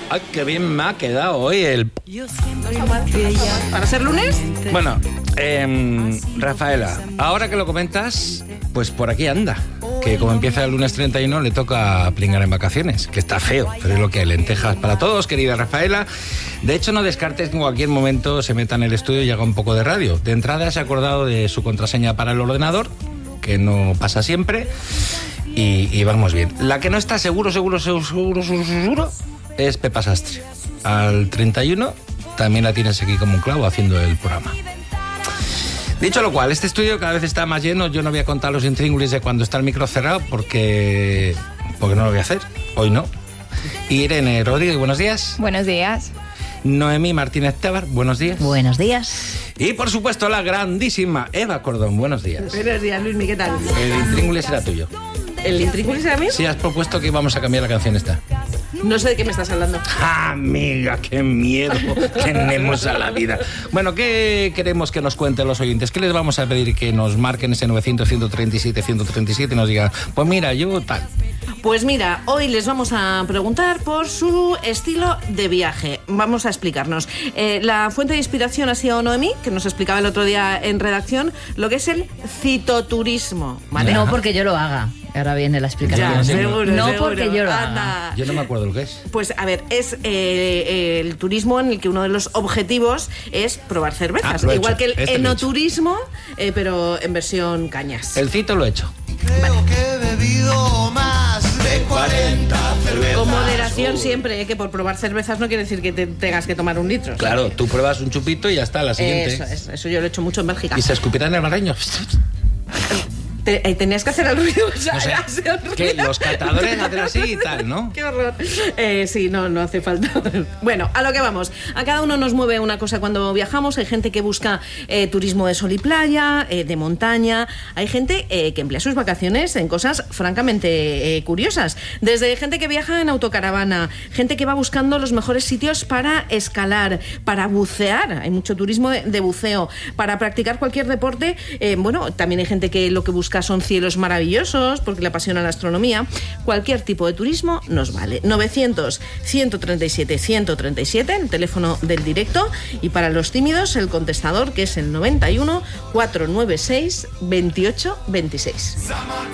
Ay, qué bien me ha quedado hoy el... ¿Para ser lunes? Bueno, Rafaela, ahora que lo comentas, pues por aquí anda. Que como empieza el lunes 31 le toca plingar en vacaciones, que está feo, pero es lo que hay, lentejas para todos, querida Rafaela. De hecho, no descartes que en cualquier momento se meta en el estudio y haga un poco de radio. De entrada se ha acordado de su contraseña para el ordenador, que no pasa siempre, y vamos bien. La que no está seguro es Pepa Sastre. Al 31 también la tienes aquí como un clavo haciendo el programa. Dicho lo cual, este estudio cada vez está más lleno. Yo no voy a contar los intríngulis de cuando está el micro cerrado porque no lo voy a hacer. Hoy no. Irene Rodríguez, buenos días. Buenos días. Noemí Martínez Tebar, buenos días. Buenos días. Y por supuesto la grandísima Eva Cordón, buenos días. Buenos días, Luismi, ¿qué tal? El intríngulis era tuyo. ¿El intríngulis era mío? Sí, has propuesto que íbamos a cambiar la canción esta. No sé de qué me estás hablando. Amiga, qué miedo tenemos a la vida. Bueno, ¿qué queremos que nos cuenten los oyentes? ¿Qué les vamos a pedir? Que nos marquen ese 900-137-137 y nos digan, pues mira, yo tal. Pues mira, hoy les vamos a preguntar por su estilo de viaje. Vamos a explicarnos. La fuente de inspiración ha sido Noemí, que nos explicaba el otro día en redacción lo que es el citoturismo, ¿vale? No porque yo lo haga. Ahora viene la explicación. Ya, seguro, no seguro. porque yo lo Anda. haga. Yo no me acuerdo lo que es. Pues a ver, es el turismo en el que uno de los objetivos es probar cervezas. Lo he Igual hecho. que el enoturismo, pero en versión cañas. El cito lo he hecho. Creo que he bebido más de 40 cervezas. Con moderación siempre, que por probar cervezas no quiere decir que te tengas que tomar un litro. Claro, tú pruebas un chupito y ya está, la siguiente. Eso yo lo he hecho mucho en Bélgica. ¿Y se escupirá en el barreño? Tenías que hacer el ruido. O sea, No sé, hacer el ruido. que los catadores hacen así y tal, ¿no? Qué horror. Sí, no hace falta. Bueno, a lo que vamos. A cada uno nos mueve una cosa cuando viajamos. Hay gente que busca turismo de sol y playa, de montaña. Hay gente que emplea sus vacaciones en cosas francamente curiosas. Desde gente que viaja en autocaravana, gente que va buscando los mejores sitios para escalar, para bucear. Hay mucho turismo de buceo. Para practicar cualquier deporte, bueno, también hay gente que lo que busca son cielos maravillosos porque le apasiona la astronomía. Cualquier tipo de turismo nos vale. 900-137-137, el teléfono del directo, y para los tímidos el contestador, que es el 91 496 28 26.